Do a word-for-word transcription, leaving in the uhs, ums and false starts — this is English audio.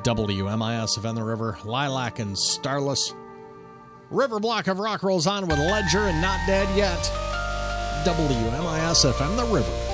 W M I S F M The River, Lilac and Starless. River Block of Rock rolls on with Ledger and Not Dead Yet. W M I S F M The River.